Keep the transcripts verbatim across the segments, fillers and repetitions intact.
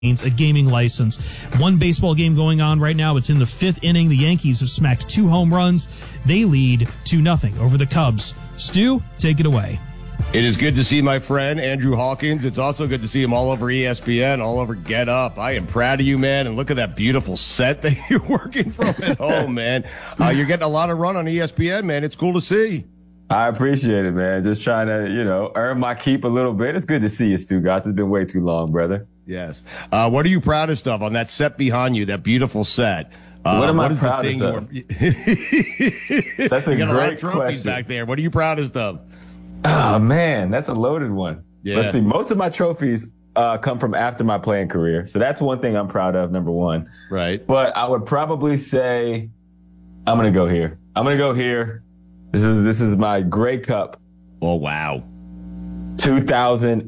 a gaming license. One baseball game going on right now. It's in the fifth inning. The Yankees have smacked two home runs. They lead two nothing over the Cubs. Stu, take it away. It is good to see my friend Andrew Hawkins. It's also good to see him all over E S P N, all over Get Up. I am proud of you, man. And look at that beautiful set that you're working from at home, man. Uh, you're getting a lot of run on E S P N, man. It's cool to see. I appreciate it, man. Just trying to, you know, earn my keep a little bit. It's good to see you, Stu Gotts. It's been way too long, brother. Yes. Uh, what are you proudest of on that set behind you, that beautiful set? Uh, what am what I proudest of? That's a you got great a lot of trophies question. back there. What are you proudest of? Oh, man, that's a loaded one. Yeah. Let's see. Most of my trophies uh, come from after my playing career. So that's one thing I'm proud of, number one. Right. But I would probably say I'm going to go here. I'm going to go here. This is this is my Grey Cup. Oh, wow. two thousand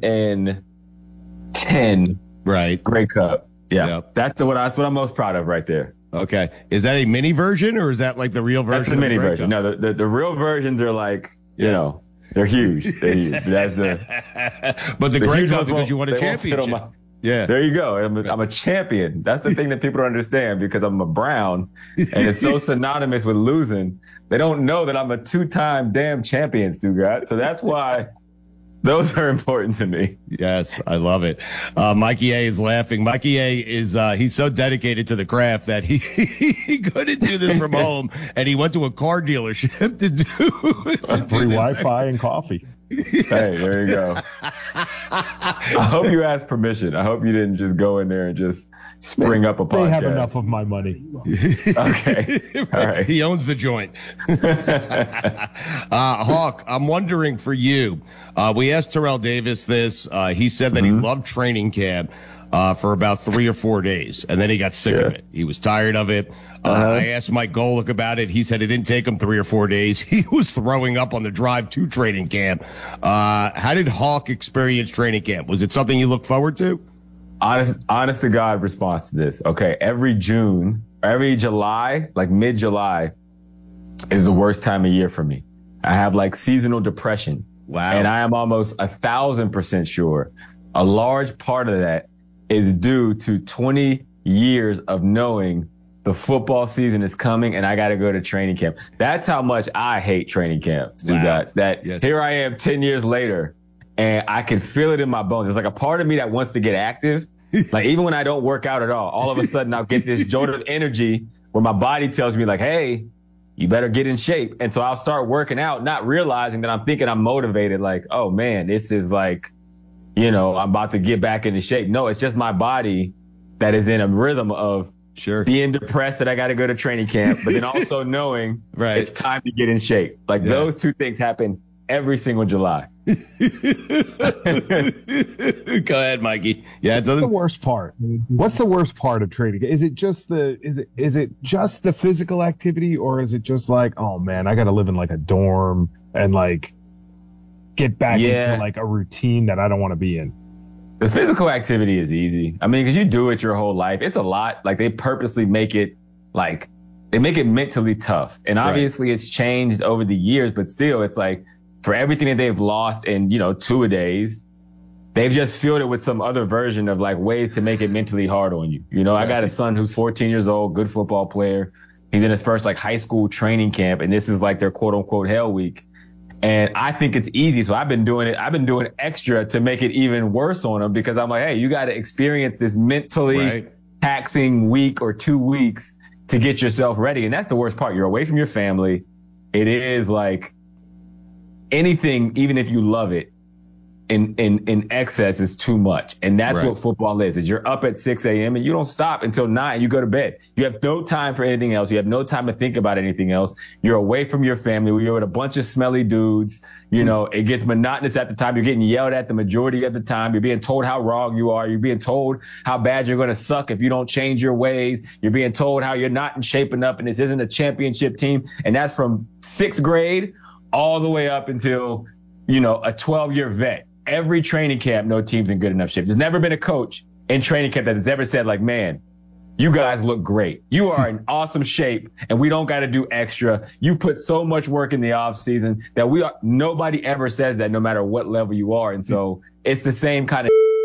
ten Right. Grey Cup. Yeah. Yep. That's the what I, that's what I'm most proud of right there. Okay. Is that a mini version or is that like the real version? That's the of mini Grey version. Cup? No, the, the, the real versions are like, you Yes. know, they're huge. They're huge. That's the, but the, the Grey huge Cup ones because won't- you won a they won't fit on championship. my- Yeah. There you go. I'm a, I'm a champion. That's the thing that people don't understand because I'm a Brown and it's so synonymous with losing. They don't know that I'm a two-time damn champion, Stu Gotts. So that's why those are important to me. Yes, I love it. Uh, Mikey A is laughing. Mikey A is, uh, he's so dedicated to the craft that he, he couldn't do this from home and he went to a car dealership to do, to do Free this. Wi-Fi and coffee. Hey, there you go. I hope you asked permission. I hope you didn't just go in there and just spring up a podcast. They have enough of my money. Okay. All right. He owns the joint. uh, Hawk, I'm wondering for you. Uh, we asked Terrell Davis this. Uh, he said that Mm-hmm. he loved training camp uh, for about three or four days, and then he got sick Yeah. of it. He was tired of it. Uh, Uh-huh. I asked Mike Golick about it. He said it didn't take him three or four days. He was throwing up on the drive to training camp. Uh, how did Hawk experience training camp? Was it something you looked forward to? Honest, honest to God response to this. Okay. Every June, every July, like mid July is the worst time of year for me. I have like seasonal depression. Wow. And I am almost a thousand percent sure a large part of that is due to twenty years of knowing the football season is coming and I got to go to training camp. That's how much I hate training camp, Stu Wow. Gotts. That Yes. here I am ten years later and I can feel it in my bones. There's like a part of me that wants to get active. Like even when I don't work out at all, all of a sudden I'll get this jolt of energy where my body tells me like, hey, you better get in shape. And so I'll start working out, not realizing that I'm thinking I'm motivated. Like, oh man, this is like, you know, I'm about to get back into shape. No, it's just my body that is in a rhythm of Sure. being depressed that I got to go to training camp, but then also knowing Right. it's time to get in shape. Like Yeah. those two things happen every single July. Go ahead, Mikey. Yeah, it's What's the other. worst part? What's the worst part of training? Is it just the is it is it just the physical activity, or is it just like, oh man, I got to live in like a dorm and like get back Yeah. into like a routine that I don't want to be in? The physical activity is easy. I mean, because you do it your whole life. It's a lot. Like they purposely make it like they make it mentally tough. And obviously it's changed over the years, but still it's like for everything that they've lost in, you know, two a days, they've just filled it with some other version of like ways to make it mentally hard on you. You know, I got a son who's fourteen years old, good football player. He's in his first like high school training camp and this is like their quote unquote hell week. And I think it's easy. So I've been doing it. I've been doing extra to make it even worse on them because I'm like, hey, you got to experience this mentally Right. taxing week or two weeks to get yourself ready. And that's the worst part. You're away from your family. It is like anything, even if you love it, in, in, in excess is too much. And that's Right. what football is, is you're up at six a.m. and you don't stop until nine. You go to bed. You have no time for anything else. You have no time to think about anything else. You're away from your family. You're with a bunch of smelly dudes. You know, it gets monotonous at the time. You're getting yelled at the majority of the time. You're being told how wrong you are. You're being told how bad you're going to suck if you don't change your ways. You're being told how you're not in shape enough and this isn't a championship team. And that's from sixth grade all the way up until, you know, a twelve year vet. Every training camp, no team's in good enough shape. There's never been a coach in training camp that has ever said like, man, you guys look great. You are in awesome shape and we don't got to do extra. You put so much work in the off season that we are, nobody ever says that no matter what level you are. And so it's the same kind of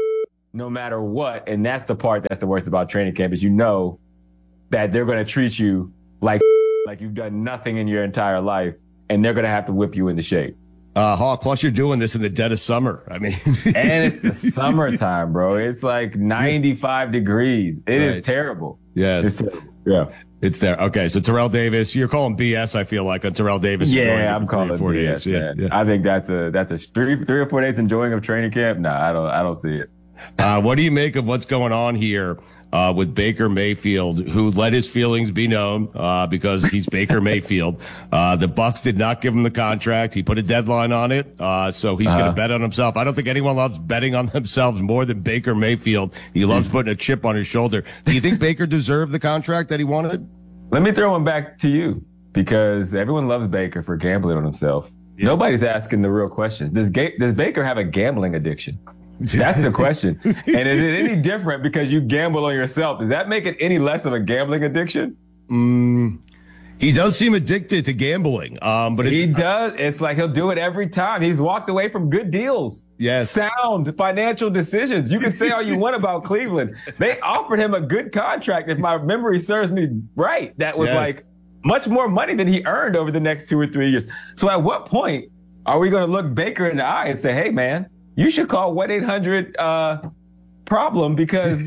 no matter what. And that's the part that's the worst about training camp is you know that they're going to treat you like like you've done nothing in your entire life, and they're going to have to whip you into shape. Uh, Hawk, plus you're doing this in the dead of summer. I mean, and it's the summertime, bro. It's like ninety-five degrees. It right. is terrible. Yes. It's terrible. Yeah. It's there. Okay. So Terrell Davis, you're calling B S, I feel like, on Terrell Davis. Yeah, I'm calling four B S. Days. Yeah, yeah. I think that's a, that's a three, three or four days enjoying of training camp. No, I don't, I don't see it. Uh, what do you make of what's going on here? Uh, with Baker Mayfield, who let his feelings be known, uh, because he's Baker Mayfield. Uh, the Bucs did not give him the contract. He put a deadline on it. Uh, so he's uh-huh. going to bet on himself. I don't think anyone loves betting on themselves more than Baker Mayfield. He loves putting a chip on his shoulder. Do you think Baker deserved the contract that he wanted? Let me throw one back to you, because everyone loves Baker for gambling on himself. Yeah. Nobody's asking the real questions. Does, Ga- does Baker have a gambling addiction? That's the question. And is it any different because you gamble on yourself? Does that make it any less of a gambling addiction? Mm, he does seem addicted to gambling. Um, but it's, he does. It's like he'll do it every time. He's walked away from good deals. Yes. Sound financial decisions. You can say all you want about Cleveland. They offered him a good contract, if my memory serves me right. That was yes. like much more money than he earned over the next two or three years. So at what point are we going to look Baker in the eye and say, hey, man, you should call one eight hundred uh, problem, because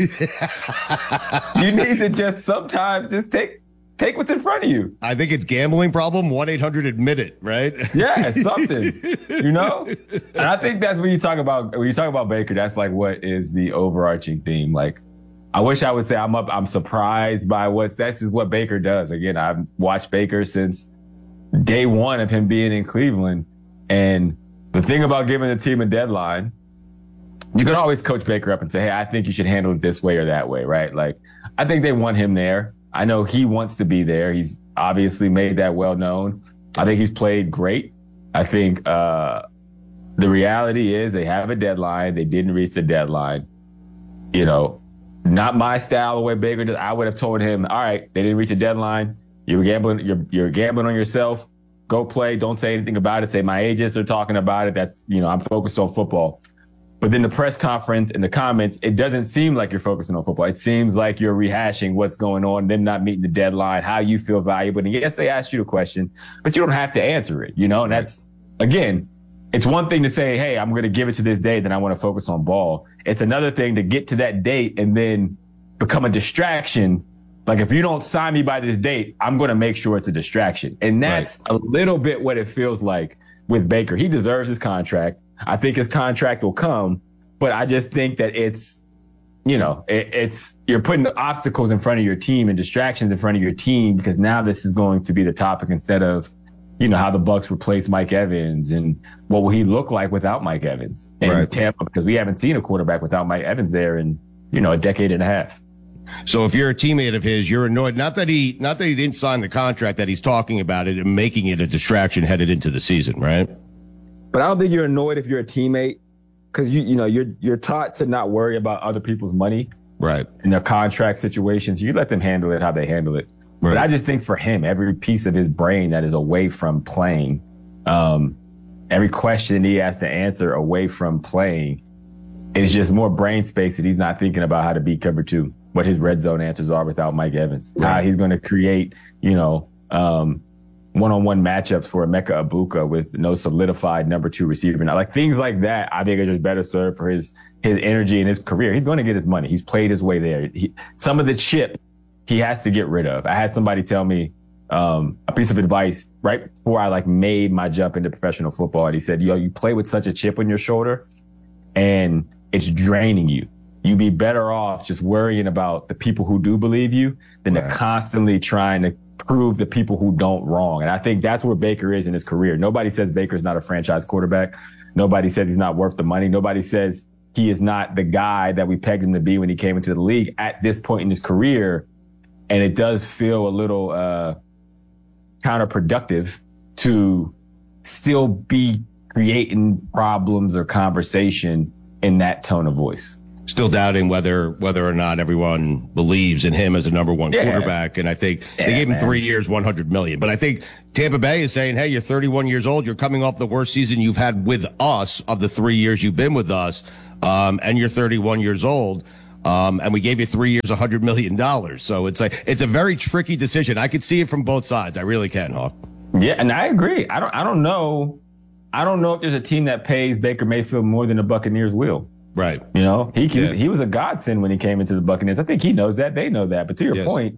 you need to just sometimes just take take what's in front of you. I think it's gambling problem. one eight hundred admit it, right? Yeah, something, you know? And I think that's when you talk about, when you talk about Baker, that's like what is the overarching theme. Like, I wish I would say I'm up, I'm surprised by what's, that's is what Baker does. Again, I've watched Baker since day one of him being in Cleveland. And the thing about giving a team a deadline, you can always coach Baker up and say, hey, I think you should handle it this way or that way, right? Like, I think they want him there. I know he wants to be there. He's obviously made that well known. I think he's played great. I think uh, the reality is they have a deadline. They didn't reach the deadline. You know, not my style the way Baker did. I would have told him, all right, they didn't reach the deadline. You're gambling, you're, you're gambling on yourself. Go play. Don't say anything about it. Say my agents are talking about it. That's, you know, I'm focused on football. But then the press conference and the comments, it doesn't seem like you're focusing on football. It seems like you're rehashing what's going on, them not meeting the deadline, how you feel valuable. And yes, they asked you the question, but you don't have to answer it, you know? And that's, again, it's one thing to say, hey, I'm going to give it to this date, then I want to focus on ball. It's another thing to get to that date and then become a distraction. Like, if you don't sign me by this date, I'm going to make sure it's a distraction. And that's right. a little bit what it feels like with Baker. He deserves his contract. I think his contract will come, but I just think that it's, you know, it, it's, you're putting obstacles in front of your team and distractions in front of your team, because now this is going to be the topic instead of, you know, how the Bucs replace Mike Evans and what will he look like without Mike Evans in right. Tampa, because we haven't seen a quarterback without Mike Evans there in, you know, a decade and a half. So if you're a teammate of his, you're annoyed, not that he, not that he didn't sign the contract, that he's talking about it and making it a distraction headed into the season, right? But I don't think you're annoyed if you're a teammate, because you, you know, you're, you're taught to not worry about other people's money. Right. In their contract situations. You let them handle it how they handle it. Right. But I just think for him, every piece of his brain that is away from playing, um, every question he has to answer away from playing is just more brain space that he's not thinking about how to beat cover two, what his red zone answers are without Mike Evans, right. how he's going to create, you know, um, one-on-one matchups for Emeka Egbuka with no solidified number two receiver. Now, like things like that, I think are just better served for his, his energy and his career. He's going to get his money. He's played his way there. He, some of the chip he has to get rid of. I had somebody tell me, um, a piece of advice right before I like made my jump into professional football. And he said, yo, you play with such a chip on your shoulder and it's draining you. You'd be better off just worrying about the people who do believe you than right. to constantly trying to prove the people who don't wrong. And I think that's where Baker is in his career. Nobody says Baker's not a franchise quarterback. Nobody says he's not worth the money. Nobody says he is not the guy that we pegged him to be when he came into the league at this point in his career. And it does feel a little uh, counterproductive to still be creating problems or conversation in that tone of voice. Still doubting whether whether or not everyone believes in him as a number one yeah. quarterback. And I think yeah, they gave him man. three years, one hundred million. But I think Tampa Bay is saying, hey, you're thirty-one years old. You're coming off the worst season you've had with us of the three years you've been with us. um, and you're thirty-one years old. Um, and we gave you three years, one hundred million dollars. So it's like, it's a very tricky decision. I could see it from both sides. I really can, Hawk. Yeah, and I agree. I don't I don't know. I don't know if there's a team that pays Baker Mayfield more than the Buccaneers will. Right. You know, he Yeah. he was a godsend when he came into the Buccaneers. I think he knows that. They know that. But to your Yes. point,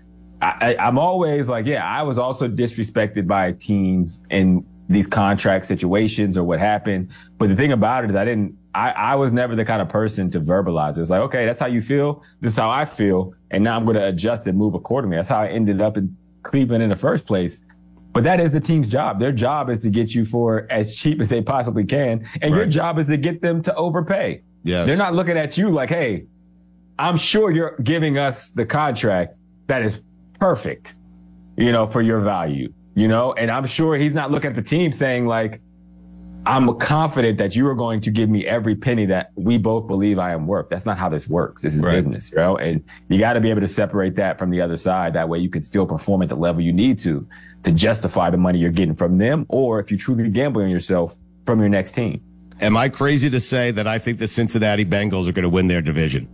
I, I, I'm always like, yeah, I was also disrespected by teams in these contract situations or what happened. But the thing about it is I didn't, I, I was never the kind of person to verbalize it. It's like, okay, that's how you feel. This is how I feel. And now I'm going to adjust and move accordingly. That's how I ended up in Cleveland in the first place. But that is the team's job. Their job is to get you for as cheap as they possibly can. And Right. your job is to get them to overpay. Yes. They're not looking at you like, hey, I'm sure you're giving us the contract that is perfect, you know, for your value, you know, and I'm sure he's not looking at the team saying like, I'm confident that you are going to give me every penny that we both believe I am worth. That's not how this works. This is Right. business, you know, and you got to be able to separate that from the other side. That way you can still perform at the level you need to, to justify the money you're getting from them. Or if you truly gamble on yourself, from your next team. Am I crazy to say that I think the Cincinnati Bengals are going to win their division?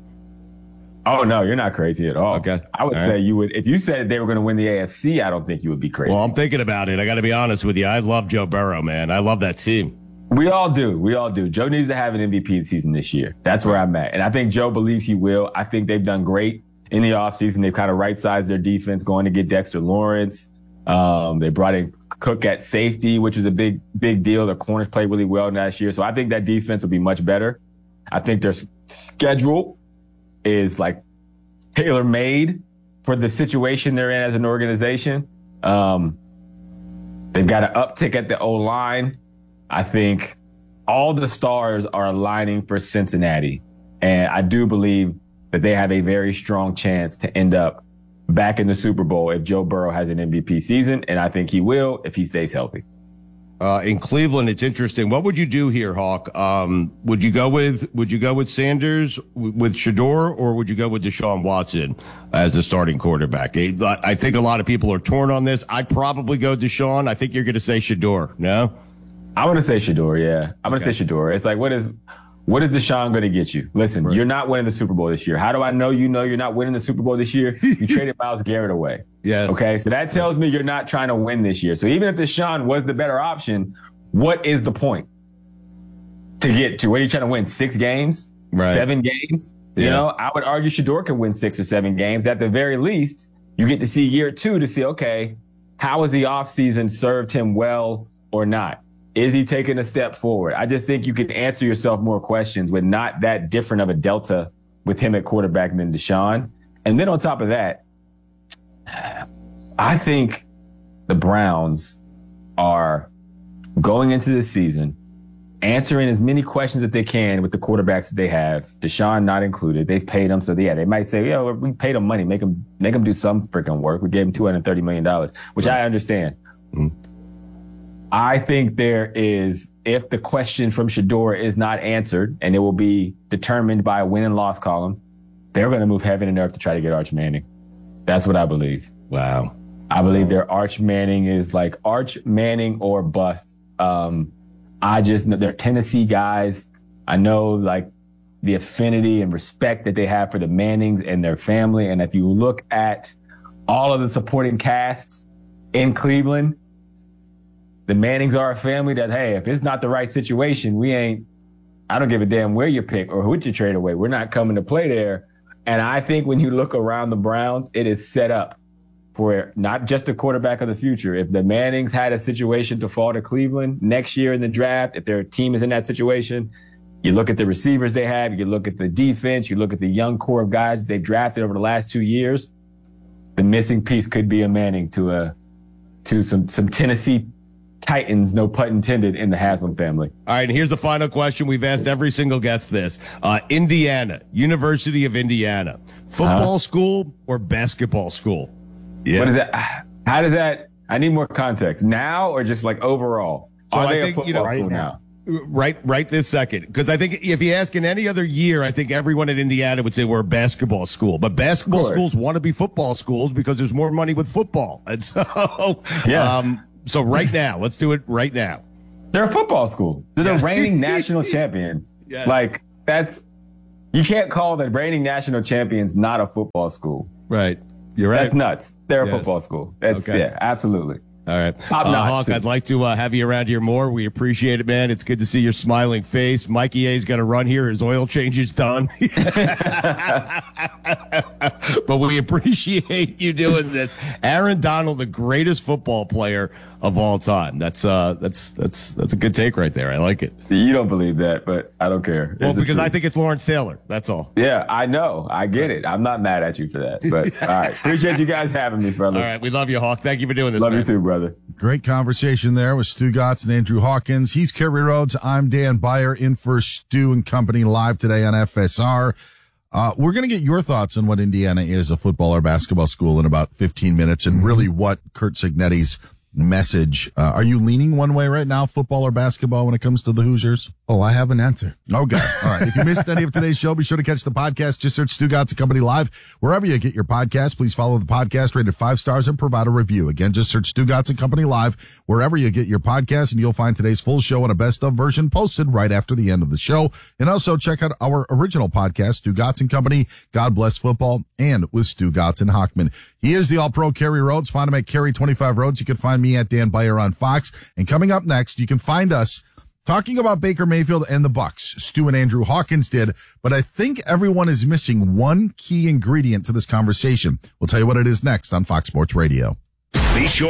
Oh, no, you're not crazy at all. Okay. I would All say right. you would, if you said they were going to win the A F C, I don't think you would be crazy. Well, I'm thinking about it. I got to be honest with you. I love Joe Burrow, man. I love that team. We all do. We all do. Joe needs to have an M V P season this year. That's where I'm at. And I think Joe believes he will. I think they've done great in the offseason. They've kind of right-sized their defense, going to get Dexter Lawrence. Um, they brought in Cook at safety, which was a big, big deal. Their corners played really well last year. So I think that defense will be much better. I think their schedule is like tailor-made for the situation they're in as an organization. Um, they've got an uptick at the O-line. I think all the stars are aligning for Cincinnati. And I do believe that they have a very strong chance to end up back in the Super Bowl if Joe Burrow has an M V P season. And I think he will if he stays healthy. Uh, in Cleveland, it's interesting. What would you do here, Hawk? Um, would you go with Would you go with Sanders w- with Shador, or would you go with Deshaun Watson as the starting quarterback? I think a lot of people are torn on this. I'd probably go Deshaun. I think you're going to say Shador. No, I'm going to say Shador. Yeah, I'm going to Okay. say Shador. It's like, what is what is Deshaun going to get you? Listen, Right. you're not winning the Super Bowl this year. How do I know you know you're not winning the Super Bowl this year? You traded Myles Garrett away. Yes. Okay, so that tells me you're not trying to win this year. So even if Deshaun was the better option, what is the point to get to? What are you trying to win? Six games? Right. Seven games? You Yeah. know, I would argue Shador can win six or seven games. At the very least, you get to see year two to see, okay, how has the offseason served him well or not? Is he taking a step forward? I just think you can answer yourself more questions with not that different of a delta with him at quarterback than Deshaun. And then on top of that, I think the Browns are going into this season, answering as many questions that they can with the quarterbacks that they have, Deshaun not included. They've paid them, so yeah, they might say, "Yo, we paid them money, make them make them do some freaking work." We gave them two hundred thirty million dollars, which I understand. Mhm. I think there is, if the question from Shador is not answered, and it will be determined by a win and loss column, they're going to move heaven and earth to try to get Arch Manning. That's what I believe. Wow. I believe their Arch Manning is like Arch Manning or bust. Um, I just know they're Tennessee guys. I know like the affinity and respect that they have for the Mannings and their family. And if you look at all of the supporting casts in Cleveland, the Mannings are a family that, hey, if it's not the right situation, we ain't, I don't give a damn where you pick or who you trade away. We're not coming to play there. And I think when you look around the Browns, it is set up for not just the quarterback of the future. If the Mannings had a situation to fall to Cleveland next year in the draft, if their team is in that situation, you look at the receivers they have, you look at the defense, you look at the young core of guys they drafted over the last two years, the missing piece could be a Manning to a to some some Tennessee Titans, no pun intended, in the Haslam family. All right, and here's the final question. We've asked every single guest this. Uh, Indiana, University of Indiana, football Uh-huh. school or basketball school? Yeah. What is that? How does that? I need more context now, or just like overall. So Are I they think, a you football know, school right now? Right, right this second. Because I think if you ask in any other year, I think everyone in Indiana would say we're a basketball school. But basketball Of course. schools want to be football schools because there's more money with football. And so, Yeah. um, so right now, let's do it right now. They're a football school. They're the Yeah. reigning national champions. Yes. Like, that's, you can't call the reigning national champions not a football school. Right. You're right. That's nuts. They're a Yes. football school. That's, Okay. yeah, absolutely. All right. Top Uh, notch, Hawk, too. I'd like to uh, have you around here more. We appreciate it, man. It's good to see your smiling face. Mikey A's got to run here. His oil change is done. But we appreciate you doing this. Aaron Donald, the greatest football player of all time. That's uh, that's that's that's a good take right there. I like it. You don't believe that, but I don't care. Well, It's the because I truth. think it's Lawrence Taylor. That's all. Yeah, I know. I get it. I'm not mad at you for that. But all right. Appreciate you guys having me, brother. All right. We love you, Hawk. Thank you for doing this. Love man. you too, brother. Great conversation there with Stu Gotts and Andrew Hawkins. He's Kerry Rhodes. I'm Dan Beyer, in for Stu and Company live today on F S R. Uh, we're going to get your thoughts on what Indiana is, a football or basketball school, in about fifteen minutes, and really what Curt Cignetti's message. Uh, are you leaning one way right now, football or basketball, when it comes to the Hoosiers? Oh, I have an answer. Okay. All right. If you missed any of today's show, be sure to catch the podcast. Just search Stu Gotts and Company Live. Wherever you get your podcast, please follow the podcast, rated five stars, and provide a review. Again, just search Stu Gotts and Company Live wherever you get your podcast, and you'll find today's full show and a best of version posted right after the end of the show. And also check out our original podcast, Stu Gotts and Company, God Bless Football, and with Stu Gotts and Hockman. He is the All-Pro Kerry Rhodes. Find him at Kerry twenty-five Rhodes. You can find me at Dan Beyer on Fox. And coming up next, you can find us talking about Baker Mayfield and the Bucks. Stu and Andrew Hawkins did, but I think everyone is missing one key ingredient to this conversation. We'll tell you what it is next on Fox Sports Radio. Be sure